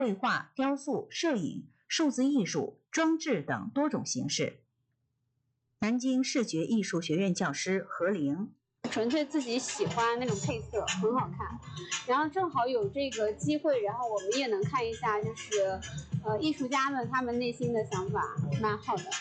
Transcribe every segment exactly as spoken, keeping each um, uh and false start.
绘画、雕塑、摄影、数字艺术、装置等多种形式。南京视觉艺术学院教师何玲， 纯粹自己喜欢那种配色，很好看。然后正好有这个机会，然后我们也能看一下，就是呃艺术家们他们内心的想法，蛮好的。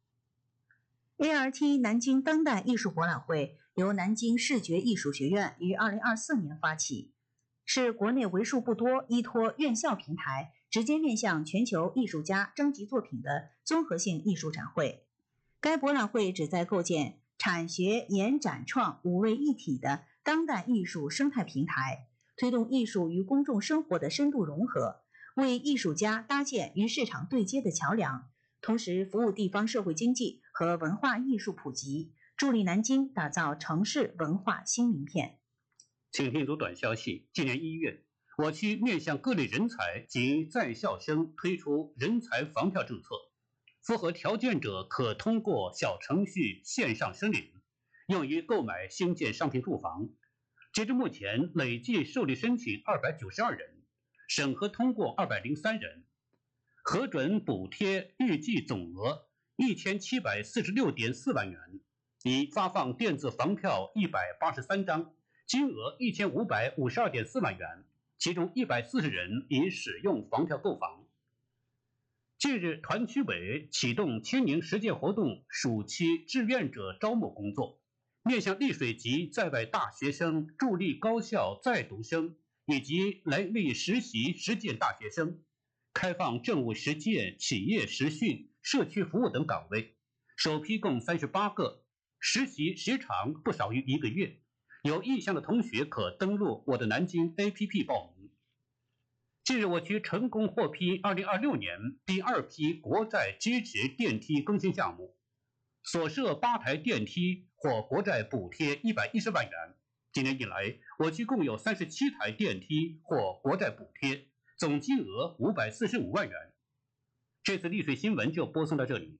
A R T 南京当代艺术博览会由南京视觉艺术学院于二零二四年发起，是国内为数不多依托院校平台直接面向全球艺术家征集作品的综合性艺术展会。该博览会旨在构建产学研展创五位一体的当代艺术生态平台，推动艺术与公众生活的深度融合，为艺术家搭建与市场对接的桥梁，同时服务地方社会经济和文化艺术普及，助力南京打造城市文化新名片。 请听组短消息：今年一月，我区面向各类人才及在校生推出人才房票政策，符合条件者可通过小程序线上申领，用于购买新建商品住房。截至目前，累计受理申请二百九十二人，审核通过二百零三人，核准补贴预计总额一千七百四十六点四万元，已发放电子房票一百八十三张，金额一千五百五十二点四万元，其中一百四十人已使用房票购房。近日，团区委启动青宁实践活动暑期志愿者招募工作，面向丽水及在外大学生、助力高校在读生以及来历实习实践大学生，开放政务实践、企业实训、社区服务等岗位，首批共三十八个，实习时长不少于一个月。有意向的同学可登录我的南京 A P P 报名。近日，我区成功获批二零二六年第二批国债支持电梯更新项目，所设八台电梯获国债补贴一百一十万元。今年以来，我区共有三十七台电梯获国债补贴，总金额五百四十五万元。这次丽水新闻就播送到这里。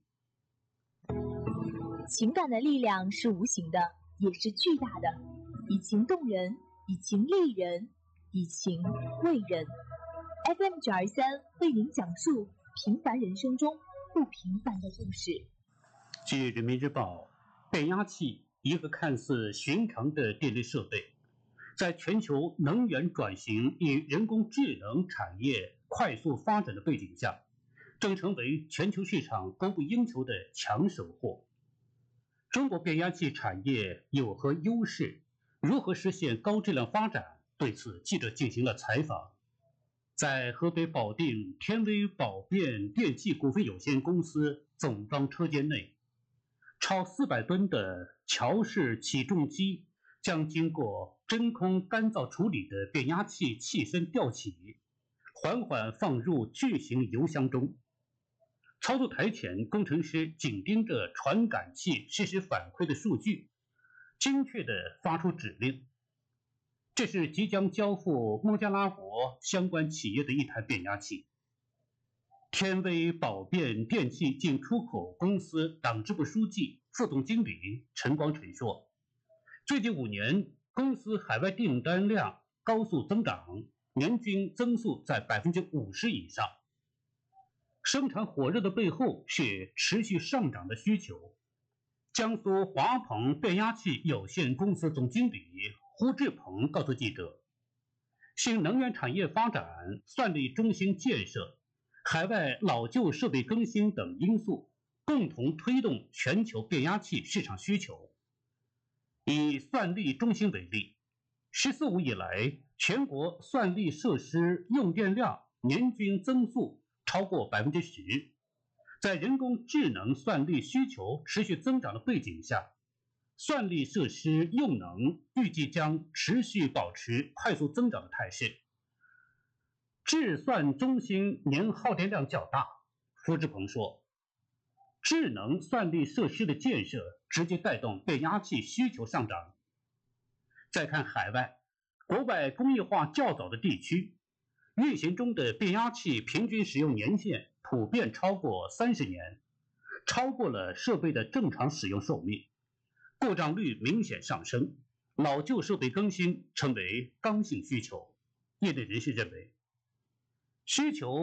情感的力量是无形的，也是巨大的，以情动人，以情励人，以情慰人。F M 九二三为您讲述平凡人生中不平凡的故事。 据人民日报，变压器，一个看似寻常的电力设备，在全球能源转型与人工智能产业快速发展的背景下，正成为全球市场供不应求的抢手货。中国变压器产业有何优势？如何实现高质量发展？对此，记者进行了采访。在河北保定天威宝变电器股份有限公司总装车间内，超四百吨的桥式起重机将经过真空干燥处理的变压器器身吊起，缓缓放入巨型油箱中。操作台前，工程师紧盯着传感器实时反馈的数据，精确地发出指令。这是即将交付孟加拉国相关企业的一台变压器。天威宝变电器进出口公司党支部书记、副总经理陈光晨说，最近五年，公司海外订单量高速增长，年均增速在百分之五十以上。生产火热的背后是持续上涨的需求。江苏华鹏变压器有限公司总经理胡志鹏告诉记者，新能源产业发展、算力中心建设、海外老旧设备更新等因素共同推动全球变压器市场需求。以算力中心为例，十四五以来，全国算力设施用电量年均增速超过百分之十。在人工智能算力需求持续增长的背景下，算力设施用能预计将持续保持快速增长的态势。智算中心年耗电量较大，胡志鹏说，智能算力设施的建设直接带动变压器需求上涨。再看海外，国外工业化较早的地区，运行中的变压器平均使用年限普遍超过三十年，超过了设备的正常使用寿命，故障率明显上升，老旧设备更新成为刚性需求。业内人士认为， 需求